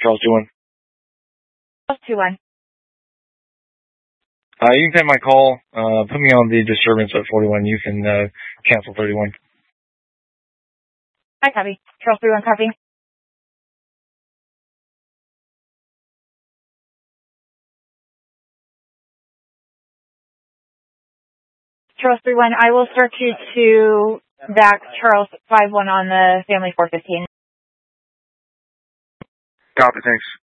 Charles 2-1. Charles 2-1. You can take my call. Put me on the disturbance at 41. You can cancel 31. I copy. Charles 3-1, copy. Charles 3-1, I will start you to back Charles 5-1 on the family 415. Copy, thanks.